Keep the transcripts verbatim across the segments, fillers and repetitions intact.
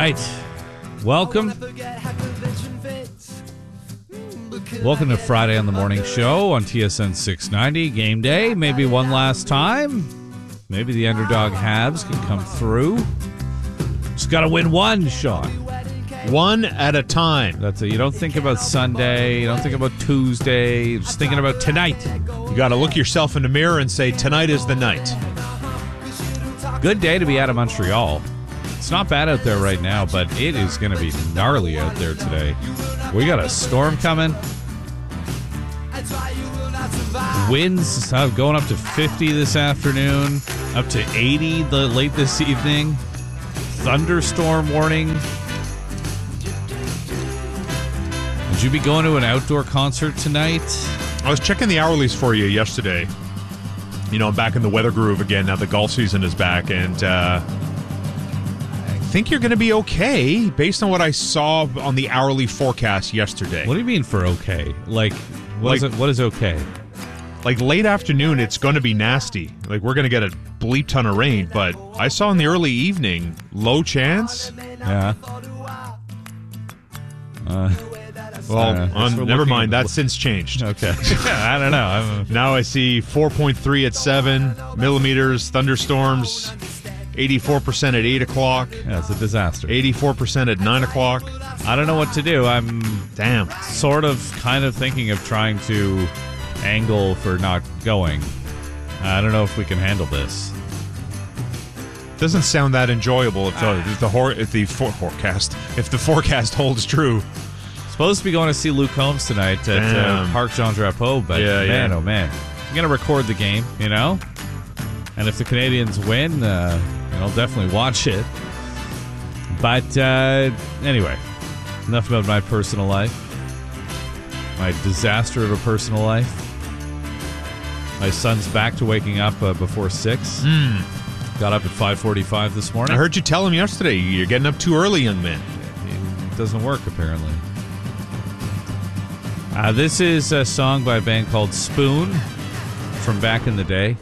right. Welcome. Welcome to Friday on the Morning Show on T S N six ninety. Game day, maybe one last time. Maybe the underdog Habs can come through. Just got to win one, Sean. One at a time. That's it. You don't think about Sunday. You don't think about Tuesday. You're just thinking about tonight. You got to look yourself in the mirror and say, tonight is the night. Good day to be out of Montreal. It's not bad out there right now, but it is going to be gnarly out there today. We got a storm coming. Winds uh, going up to fifty this afternoon, up to eighty the late this evening. Thunderstorm warning. Would you be going to an outdoor concert tonight? I was checking the hourlies for you yesterday. You know, I'm back in the weather groove again now the golf season is back, and uh, I think you're going to be okay based on what I saw on the hourly forecast yesterday. What do you mean for okay? Like, what, Like- is, it, what is okay? Like late afternoon, it's going to be nasty. Like we're going to get a bleep ton of rain, but I saw in the early evening, low chance. Yeah. Uh, Well, Uh, um, we're never looking- mind. That's since changed. okay. I don't know. I'm, Now I see four point three at seven millimeters, thunderstorms, eighty-four percent at eight o'clock, yeah, it's a disaster. eighty-four percent at nine o'clock. I don't know what to do. I'm Damn. sort of kind of thinking of trying to angle for not going. I don't know if we can handle this. Doesn't sound that enjoyable if the, if the, hor- if the for- forecast if the forecast holds true. Supposed to be going to see Luke Combs tonight at uh, Damn. Parc Jean Drapeau, but Yeah, man, yeah. oh man, I'm gonna record the game, you know. And if the Canadians win, uh, I'll definitely watch it. But uh, anyway, enough about my personal life, my disaster of a personal life. My son's back to waking up uh, before six. Mm. Got up at five forty-five this morning. I heard you tell him yesterday you're getting up too early, young man. It doesn't work, apparently. Uh, this is a song by a band called Spoon from back in the day.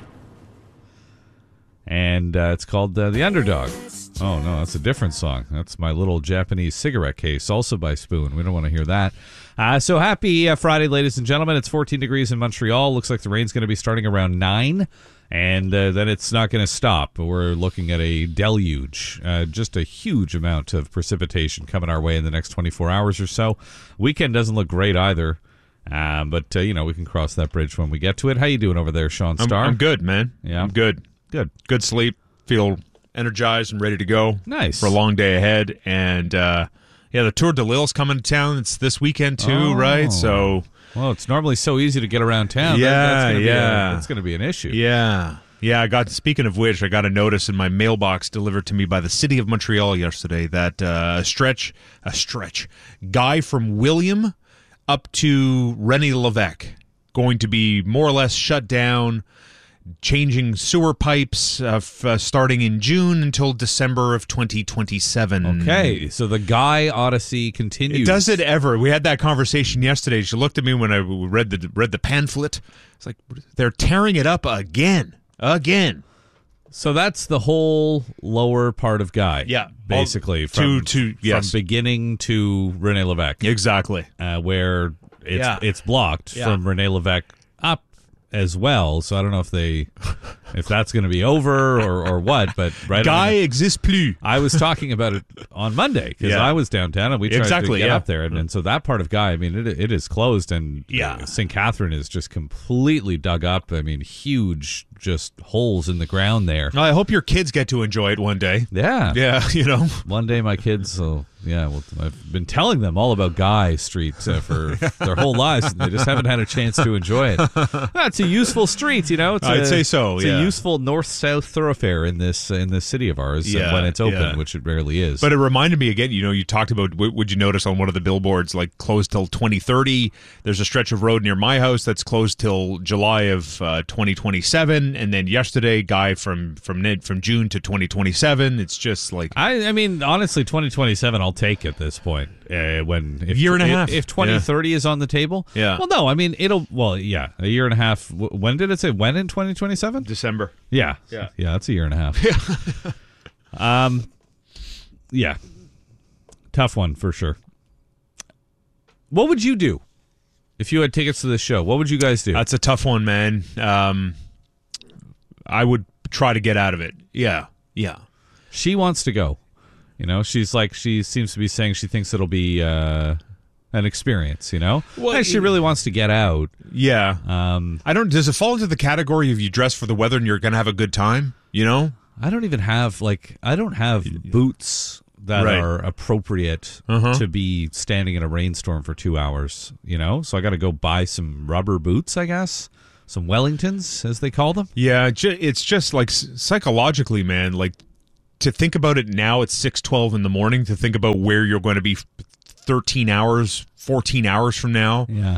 And uh, it's called uh, The Underdog. Oh, no, that's a different song. That's My Little Japanese Cigarette Case, also by Spoon. We don't want to hear that. Uh, so happy uh, Friday, ladies and gentlemen. It's fourteen degrees in Montreal. Looks like the rain's going to be starting around nine. And uh, then it's not going to stop. We're looking at a deluge, uh, just a huge amount of precipitation coming our way in the next twenty-four hours or so. Weekend doesn't look great either, uh, but uh, you know we can cross that bridge when we get to it. How you doing over there, Sean I'm, Starr? I'm good, man. Yeah? I'm good. Good. Good sleep. Feel energized and ready to go. Nice. For a long day ahead. And uh, yeah, the Tour de Lille's coming to town. It's this weekend too, Oh. right? So Well, it's normally so easy to get around town. Yeah, That- that's gonna yeah. Be a, that's going to be an issue. yeah. Yeah, I got. Speaking of which, I got a notice in my mailbox delivered to me by the city of Montreal yesterday that uh, a stretch, a stretch, guy from William up to René Lévesque going to be more or less shut down, changing sewer pipes uh, f- uh, starting in June until December of twenty twenty-seven. Okay, so the Guy Odyssey continues. It does it ever. We had that conversation yesterday. She looked at me when I read the read the pamphlet. It's like they're tearing it up again, again. So that's the whole lower part of Guy. Yeah. basically All- from, to- to- yes. from beginning to René Lévesque. Exactly. uh, where it's Yeah. it's blocked Yeah. from René Lévesque up as well. So I don't know if they if that's going to be over or, or what. But right, Guy I, mean, exists plus. I was talking about it on Monday because Yeah. I was downtown and we tried Exactly, to get yeah. up there, and, and so that part of Guy, I mean, it it is closed, and Yeah. uh, Saint Catherine is just completely dug up. I mean, huge just holes in the ground there. I hope your kids get to enjoy it one day. Yeah, Yeah, you know. one day my kids will, yeah, well, I've been telling them all about Guy Street uh, for their whole lives, and they just haven't had a chance to enjoy it. That's a useful street, you know. It's I'd a, say so, It's yeah. a useful north-south thoroughfare in this in this city of ours uh, Yeah, when it's open, yeah. which it rarely is. But it reminded me again, you know, you talked about, w- would you notice on one of the billboards, like closed till twenty thirty. There's a stretch of road near my house that's closed till July of uh, twenty twenty-seven. And then yesterday, Guy from from Ned from June to twenty twenty-seven. It's just like, I, I mean, honestly, twenty twenty-seven, I'll take at this point. Uh, when if, Year and a if, half. If twenty thirty is on the table, Yeah. Well, no, I mean it'll. Well, yeah, a year and a half. W- When did it say? When in twenty twenty-seven? December. Yeah, Yeah. yeah. That's a year and a half. um, yeah. Tough one for sure. What would you do if you had tickets to this show? What would you guys do? That's a tough one, man. Um, I would try to get out of it. Yeah, yeah. She wants to go. You know, she's like, she seems to be saying she thinks it'll be uh, an experience, you know? Well, and she really wants to get out. Yeah. Um, I don't, does it fall into the category of you dress for the weather and you're going to have a good time, you know? I don't even have, like, I don't have boots that Right. are appropriate Uh-huh. to be standing in a rainstorm for two hours, you know? So I got to go buy some rubber boots, I guess. Some Wellingtons, as they call them. Yeah, ju- it's just like s- psychologically, man, like to think about it now at six twelve in the morning, to think about where you're going to be thirteen hours, fourteen hours from now, Yeah.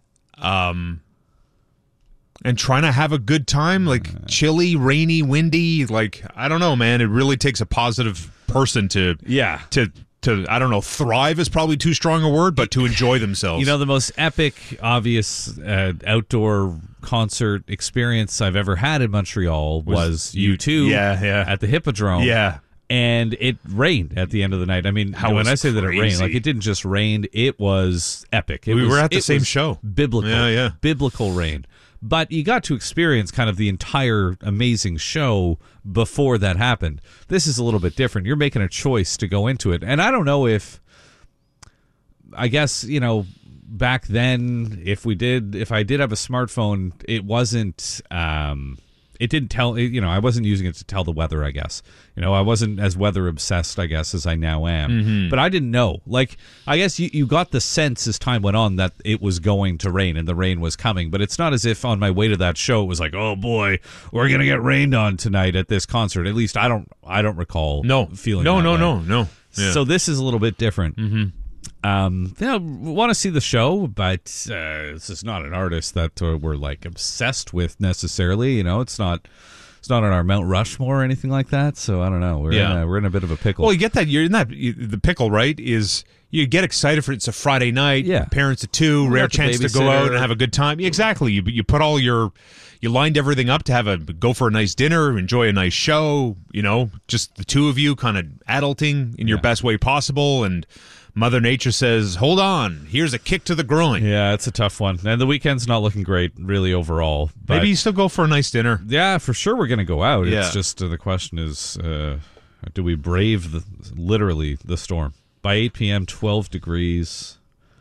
and trying to have a good time, like chilly, rainy, windy, like I don't know, man, it really takes a positive person to Yeah. to to I don't know, thrive is probably too strong a word, but to enjoy themselves. You know, the most epic, obvious uh, outdoor concert experience I've ever had in Montreal was, U two yeah, yeah. at the Hippodrome. Yeah. And it rained at the end of the night. I mean, How when was I say that it rained, crazy. like it didn't just rain, it was epic. It We was, were at the it same was show. Biblical. Yeah, yeah. Biblical rain. But you got to experience kind of the entire amazing show before that happened. This is a little bit different. You're making a choice to go into it. And I don't know if, I guess, you know, back then, if we did, if I did have a smartphone, it wasn't, um, it didn't tell, you know, I wasn't using it to tell the weather, I guess. You know, I wasn't as weather obsessed, I guess, as I now am. Mm-hmm. But I didn't know. Like, I guess you, you got the sense as time went on that it was going to rain and the rain was coming. But it's not as if on my way to that show it was like, oh boy, we're going to get rained on tonight at this concert. At least I don't, I don't recall no feeling no that no way. no no. Yeah. So this is a little bit different. Mm-hmm. Um, you know, want to see the show, but uh, this is not an artist that uh, we're like obsessed with necessarily. You know, it's not, it's not on our Mount Rushmore or anything like that. So I don't know. We're Yeah. in a, we're in a bit of a pickle. Well, you get that. You're in that. You, the pickle, right? Is you get excited for it's a Friday night. Yeah. Parents of two, We rare got the chance to go babysitter. out and have a good time. Exactly. You you put all your, you lined everything up to have a go for a nice dinner, enjoy a nice show. You know, just the two of you, kind of adulting in your Yeah. best way possible, and Mother Nature says, "Hold on, here's a kick to the groin." Yeah, it's a tough one. And the weekend's not looking great, really, overall. But Maybe you still go for a nice dinner. yeah, for sure we're going to go out. Yeah. It's just uh, the question is, uh, do we brave the literally the storm? By eight p.m., twelve degrees.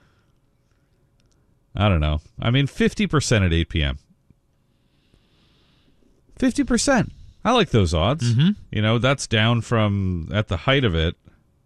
I don't know. I mean, fifty percent at eight p.m. fifty percent. I like those odds. Mm-hmm. You know, that's down from at the height of it.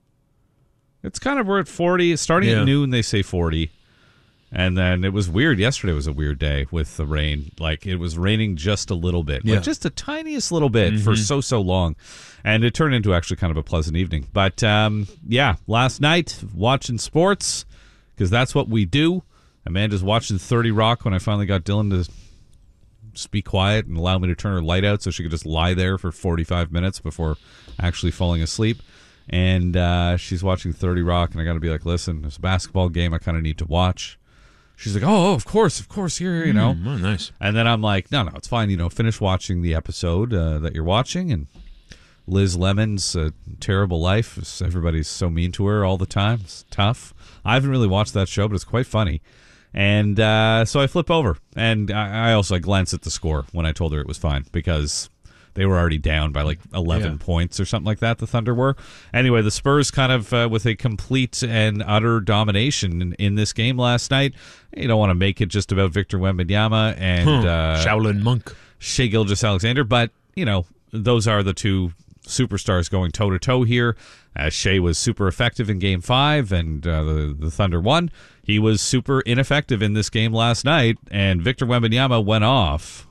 It's kind of we're at forty. Starting Yeah. at noon, they say forty. And then it was weird. Yesterday was a weird day with the rain. Like, it was raining just a little bit. Yeah. Like, just the tiniest little bit Mm-hmm. for so, so long. And it turned into actually kind of a pleasant evening. But, um, yeah, last night, watching sports, because that's what we do. Amanda's watching thirty Rock when I finally got Dylan to just be quiet and allow me to turn her light out so she could just lie there for forty-five minutes before actually falling asleep. And uh, she's watching thirty Rock, and I got to be like, listen, there's a basketball game I kind of need to watch. She's like, oh, oh, of course, of course, here, you know. Mm, oh, nice. And then I'm like, no, no, it's fine. You know, finish watching the episode uh, that you're watching. And Liz Lemon's a terrible life. It's- Everybody's so mean to her all the time. It's tough. I haven't really watched that show, but it's quite funny. And uh, so I flip over. And I, I also I glance at the score when I told her it was fine because they were already down by like eleven Yeah. points or something like that, the Thunder were. Anyway, the Spurs kind of uh, with a complete and utter domination in, in this game last night. You don't want to make it just about Victor Wembanyama and Hmm. uh, Shaolin monk. Shai Gilgeous-Alexander, but, you know, those are the two superstars going toe-to-toe here. As Shai was super effective in Game five and uh, the, the Thunder won, he was super ineffective in this game last night, and Victor Wembanyama went off.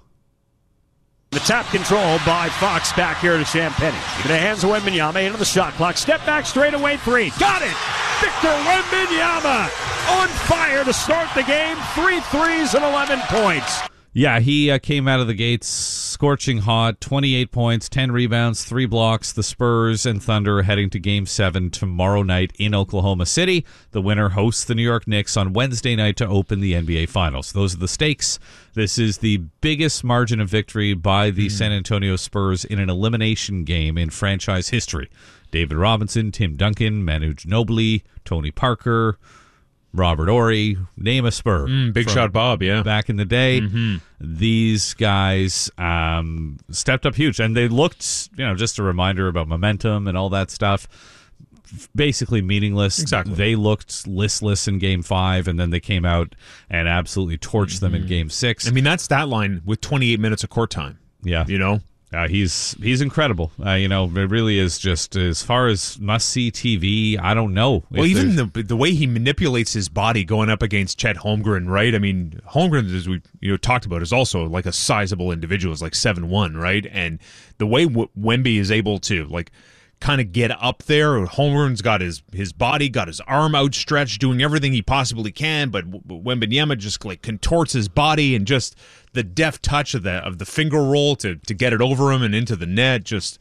The tap control by Fox back here to Champagne. In the hands of Wembanyama into the shot clock. Step back straight away three. Got it! Victor Wembanyama on fire to start the game. Three threes and eleven points. Yeah, he uh, came out of the gates scorching hot, twenty-eight points, ten rebounds, three blocks. The Spurs and Thunder are heading to Game seven tomorrow night in Oklahoma City. The winner hosts the New York Knicks on Wednesday night to open the N B A Finals. Those are the stakes. This is the biggest margin of victory by the San Antonio Spurs in an elimination game in franchise history. David Robinson, Tim Duncan, Manu Ginobili, Tony Parker, Robert Horry, name a Spur. Mm, Big Shot Bob, yeah. Back in the day, mm-hmm. these guys um, stepped up huge. And they looked, you know, just a reminder about momentum and all that stuff, basically meaningless. Exactly. They looked listless in game five, and then they came out and absolutely torched mm-hmm. them in game six. I mean, that stat line with twenty-eight minutes of court time. Yeah. You know? Uh, he's he's incredible. Uh, you know, it really is just as far as must-see T V, I don't know. Well, even the the way he manipulates his body going up against Chet Holmgren, right? I mean, Holmgren, as we you know talked about, is also like a sizable individual. Is like seven one, right? And the way w- Wemby is able to like kind of get up there, Holmgren's got his his body, got his arm outstretched, doing everything he possibly can, but Wembanyama just like contorts his body and just the deft touch of the of the finger roll to to get it over him and into the net. Just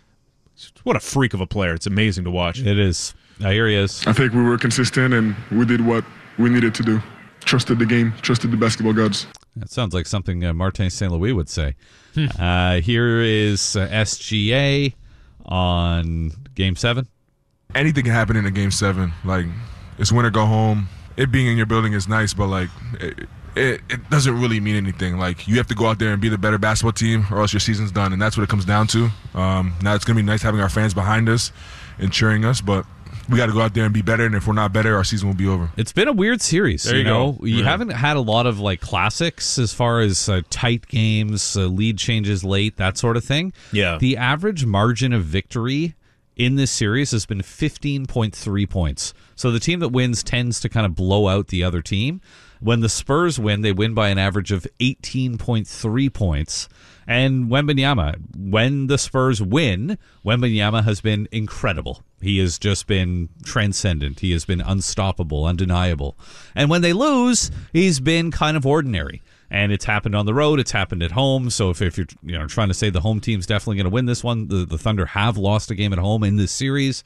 what a freak of a player! It's amazing to watch. It is. Uh, here he is. I think we were consistent and we did what we needed to do. Trusted the game, trusted the basketball gods. That sounds like something uh, Martin Saint Louis would say. Hmm. Uh, here is uh, S G A on game seven. Anything can happen in a game seven. Like, it's win or go home. It being in your building is nice, but like it, it, it doesn't really mean anything. Like, you have to go out there and be the better basketball team, or else your season's done, and that's what it comes down to. Um, now it's gonna be nice having our fans behind us and cheering us, but we got to go out there and be better. And if we're not better, our season will be over. It's been a weird series. There you, you know, go. you Right. haven't had a lot of like classics as far as uh, tight games, uh, lead changes late, that sort of thing. Yeah. The average margin of victory in this series has been fifteen point three points. So the team that wins tends to kind of blow out the other team. When the Spurs win, they win by an average of eighteen point three points. And Wembanyama, when the Spurs win, Wembanyama has been incredible. He has just been transcendent. He has been unstoppable, undeniable. And when they lose, he's been kind of ordinary. And it's happened on the road. It's happened at home. So if, if you're you know trying to say the home team's definitely going to win this one, the, the Thunder have lost a game at home in this series.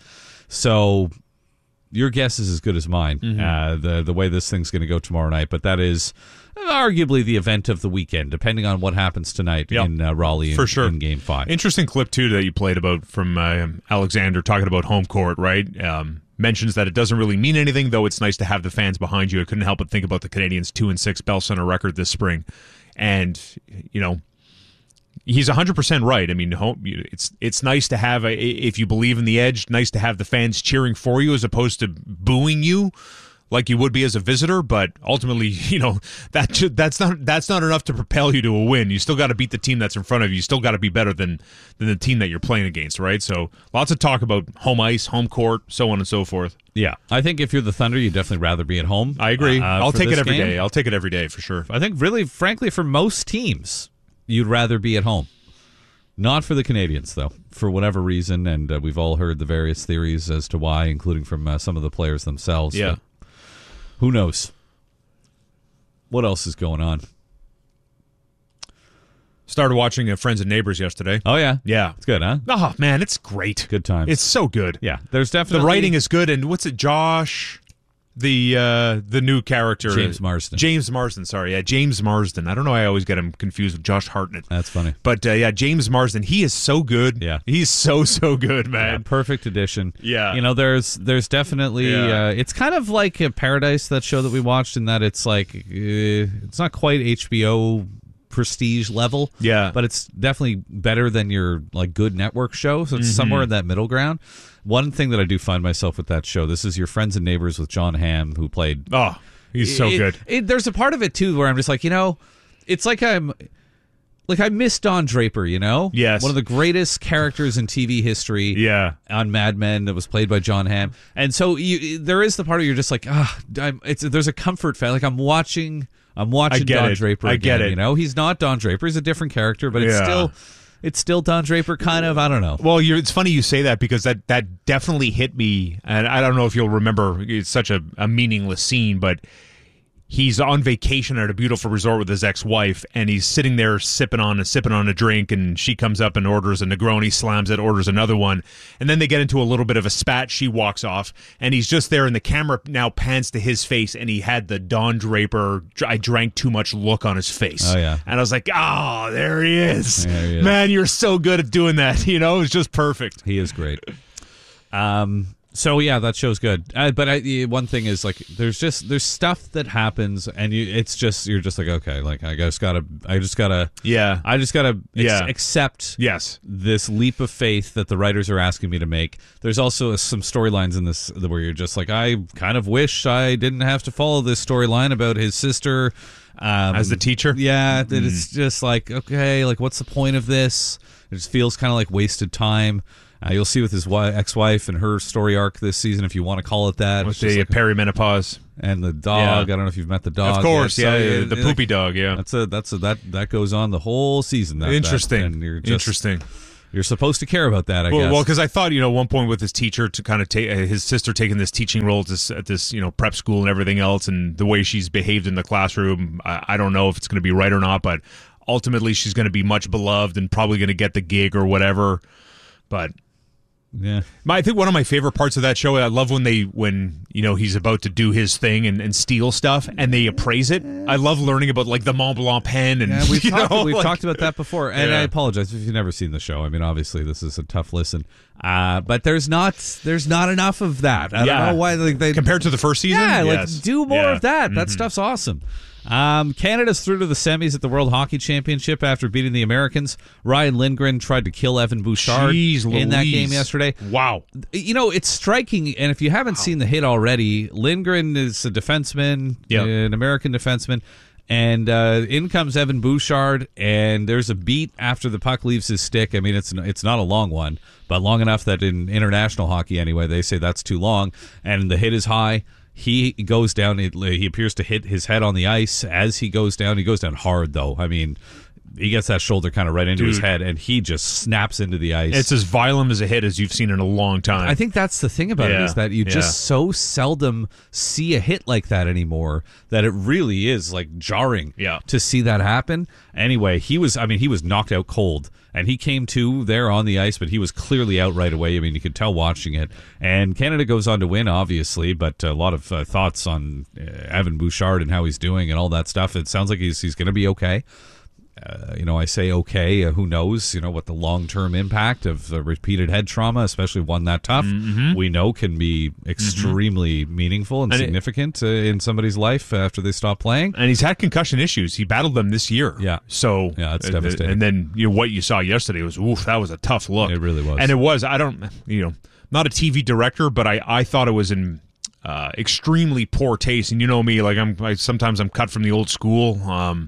So your guess is as good as mine, mm-hmm. uh, the the way this thing's going to go tomorrow night. But that is arguably the event of the weekend, depending on what happens tonight yep. in uh, Raleigh For in, sure. in Game five. Interesting clip, too, that you played about from uh, Alexander talking about home court, right? Um, mentions that it doesn't really mean anything, though it's nice to have the fans behind you. I couldn't help but think about the Canadians' two and six Bell Center record this spring. And, you know, he's one hundred percent right. I mean, home, it's it's nice to have, a, if you believe in the edge, nice to have the fans cheering for you as opposed to booing you like you would be as a visitor, but ultimately, you know, that that's not that's not enough to propel you to a win. You still got to beat the team that's in front of you. You still got to be better than than the team that you're playing against, right? So lots of talk about home ice, home court, so on and so forth. Yeah, I think if you're the Thunder, you'd definitely rather be at home. I agree. Uh, I'll for take it this every game. day. I'll take it every day for sure. I think really, frankly, for most teams, you'd rather be at home. Not for the Canadians, though, for whatever reason, and uh, we've all heard the various theories as to why, including from uh, some of the players themselves. Yeah. But who knows? What else is going on? Started watching uh, Friends and Neighbors yesterday. Oh, yeah? Yeah. It's good, huh? Oh, man, it's great. Good times. It's so good. Yeah, there's definitely... The writing is good, and what's it, Josh... The uh, the new character James Marsden. James Marsden, sorry, yeah, James Marsden. I don't know. I always get him confused with Josh Hartnett. That's funny, but uh, yeah, James Marsden. He is so good. Yeah, he's so so good, man. Yeah, perfect addition. Yeah, you know, there's there's definitely yeah. uh, it's kind of like a Paradise, that show that we watched, in that it's like uh, it's not quite H B O prestige level. Yeah, but it's definitely better than your like good network show. So it's mm-hmm. somewhere in that middle ground. One thing that I do find myself with that show, this is Your Friends and Neighbors with John Hamm, who played... Oh, he's so it, good. It, there's a part of it, too, where I'm just like, you know, it's like I'm... Like, I miss Don Draper, you know? Yes. One of the greatest characters in T V history yeah. on Mad Men that was played by John Hamm. And so you, there is the part where you're just like, ah, I'm, it's there's a comfort factor. Like, I'm watching... I'm watching Don it. Draper I again, get it. You know? He's not Don Draper. He's a different character, but it's yeah. still... It's still Don Draper, kind of. I don't know. Well, you're, it's funny you say that, because that, that definitely hit me. And I don't know if you'll remember, it's such a, a meaningless scene, but he's on vacation at a beautiful resort with his ex-wife, and he's sitting there sipping on a sipping on a drink, and she comes up and orders a Negroni, slams it, orders another one, and then they get into a little bit of a spat. She walks off, and he's just there, and the camera now pans to his face, and he had the Don Draper I drank too much look on his face. Oh, yeah. And I was like, oh, there he is. There he is. Man, you're so good at doing that. You know, it's just perfect. He is great. Um. So yeah, that show's good. Uh, but I, one thing is like, there's just there's stuff that happens, and you it's just you're just like, okay, like I just gotta I just gotta Yeah. I just gotta ex- Yeah. accept Yes. this leap of faith that the writers are asking me to make. There's also some storylines in this where you're just like, I kind of wish I didn't have to follow this storyline about his sister um, As the teacher? Yeah, that it's just like, okay, like what's the point of this? It just feels kind of like wasted time. Uh, you'll see with his wi- ex-wife and her story arc this season, if you want to call it that. With It's just the like- perimenopause. and the dog. Yeah. I don't know if you've met the dog. Of course, yet. yeah, So, yeah, it- the it- poopy dog, yeah. That's a that's a that that goes on the whole season. That, Interesting. That, and you're just, Interesting. You're supposed to care about that, I Well, guess. well, because I thought, you know, at one point with his teacher to kind of take uh, his sister taking this teaching role at this, at this, you know, prep school and everything else, and the way she's behaved in the classroom, I, I don't know if it's going to be right or not, but ultimately she's going to be much beloved and probably going to get the gig or whatever. But yeah. my, I think one of my favorite parts of that show, I love when they, when, you know, he's about to do his thing and, and steal stuff and they appraise it. I love learning about like the Mont Blanc pen and, Yeah, we've, you talked, know, we've like- talked about that before, and Yeah. I apologize if you've never seen the show. I mean, obviously, this is a tough listen, uh, but there's not there's not enough of that. I Yeah. don't know why like, they compared to the first season. Yeah, Yes. like do more Yeah. of that. That Mhm. stuff's awesome. Um, Canada's through to the semis at the World Hockey Championship after beating the Americans. Ryan Lindgren tried to kill Evan Bouchard Jeez in that Louise. game yesterday. Wow. You know, it's striking, and if you haven't seen the hit already, Lindgren is a defenseman, Yep. an American defenseman, and uh, in comes Evan Bouchard, and there's a beat after the puck leaves his stick. I mean, it's it's not a long one, but long enough that in international hockey anyway, they say that's too long, and the hit is high. He goes down. He appears to hit his head on the ice as he goes down. He goes down hard, though. I mean, he gets that shoulder kind of right into his Dude. head, and he just snaps into the ice. It's as violent as a hit as you've seen in a long time. I think that's the thing about it Yeah, is that you yeah. just so seldom see a hit like that anymore that it really is like jarring Yeah. to see that happen. Anyway, he was, I mean, he was knocked out cold and he came to there on the ice, but he was clearly out right away. I mean, you could tell watching it. And Canada goes on to win, obviously, but a lot of uh, thoughts on uh, Evan Bouchard and how he's doing and all that stuff. It sounds like he's, he's going to be okay. Uh, you know, I say okay. Uh, who knows? You know what the long-term impact of the repeated head trauma, especially one that tough, Mm-hmm. we know can be extremely meaningful and, And it- significant uh, in somebody's life after they stop playing. and he's had concussion issues. He battled them this year. Yeah. So Yeah, that's uh, devastating. And then you know what you saw yesterday was oof, that was a tough look. It really was. And it was. I don't. You know, not a T V director, but I I thought it was in. Uh, extremely poor taste, and you know me, like I'm. I, sometimes I'm cut from the old school. Um,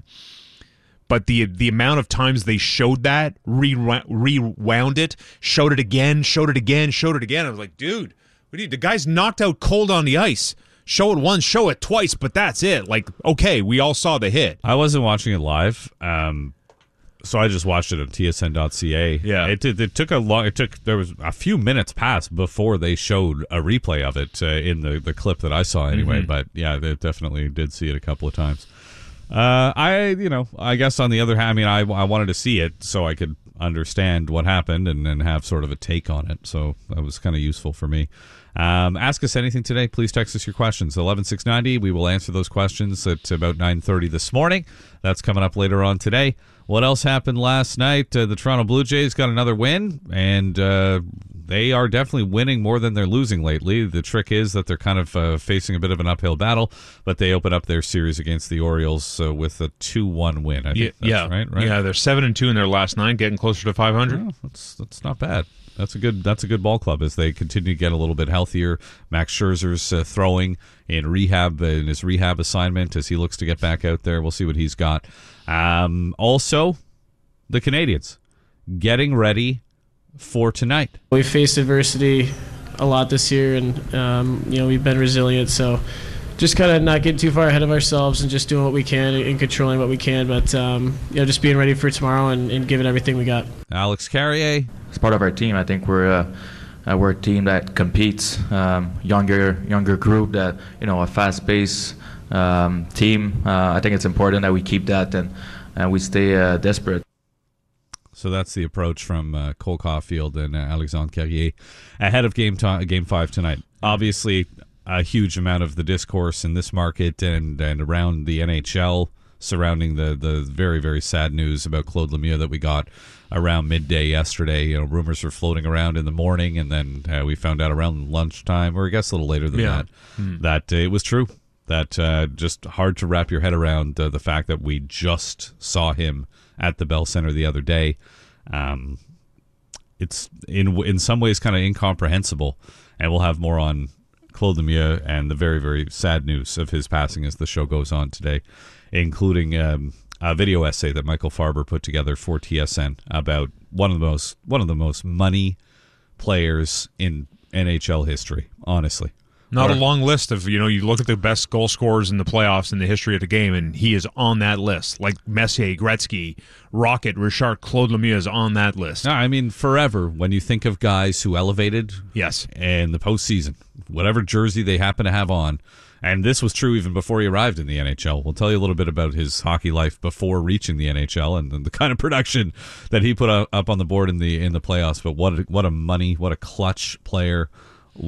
but the the amount of times they showed that, re- rewound it, showed it again, showed it again, showed it again. I was like, dude, what do you, the guy's knocked out cold on the ice. Show it once, show it twice, but that's it. Like, okay, we all saw the hit. I wasn't watching it live, um, so I just watched it at T S N dot C A. Yeah. it, it, it took a long. It took there was a few minutes passed before they showed a replay of it uh, in the the clip that I saw anyway. Mm-hmm. But yeah, they definitely did see it a couple of times. Uh, I you know I guess on the other hand, I mean I I wanted to see it so I could understand what happened and and have sort of a take on it. So that was kind of useful for me. Um, ask us anything today. Please text us your questions. eleven six ninety. We will answer those questions at about nine thirty this morning. That's coming up later on today. What else happened last night? Uh, the Toronto Blue Jays got another win, and uh, they are definitely winning more than they're losing lately. The trick is that they're kind of uh, facing a bit of an uphill battle, but they open up their series against the Orioles uh, with a two one win. I think Yeah, that's yeah, right, right? yeah. They're seven and two in their last nine, getting closer to five hundred. Oh, that's that's not bad. That's a good that's a good ball club as they continue to get a little bit healthier. Max Scherzer's uh, throwing in rehab uh, in his rehab assignment as he looks to get back out there. We'll see what he's got. Um, also, the Canadians getting ready for tonight. We faced adversity a lot this year, and um, you know we've been resilient. So just kind of not getting too far ahead of ourselves and just doing what we can and controlling what we can. But um, you know, just being ready for tomorrow and, and giving everything we got. Alex Carrier. As part of our team, I think we're uh, uh, we're a team that competes. Um, younger younger group that you know a fast-paced um, team. Uh, I think it's important that we keep that and and we stay uh, desperate. So that's the approach from uh, Cole Caulfield and uh, Alexandre Carrier ahead of game to- game five tonight. Obviously, a huge amount of the discourse in this market and, and around the N H L surrounding the the very, very sad news about Claude Lemieux that we got around midday yesterday. You know, rumors were floating around in the morning, and then uh, we found out around lunchtime, or I guess a little later than Yeah. that, mm. that uh, it was true. That uh, just hard to wrap your head around uh, the fact that we just saw him at the Bell Center the other day. Um, it's in in some ways kind of incomprehensible, and we'll have more on Claude Lemieux and the very, very sad news of his passing as the show goes on today, including um, a video essay that Michael Farber put together for T S N about one of the most one of the most money players in N H L history, honestly. Not or, a long list of, you know, you look at the best goal scorers in the playoffs in the history of the game, and he is on that list. Like Messier, Gretzky, Rocket, Richard, Claude Lemieux is on that list. No, I mean, forever, when you think of guys who elevated yes. in the postseason, whatever jersey they happen to have on, and this was true even before he arrived in the N H L. We'll tell you a little bit about his hockey life before reaching the N H L and, and the kind of production that he put up on the board in the in the playoffs. But what a, what a money, what a clutch player.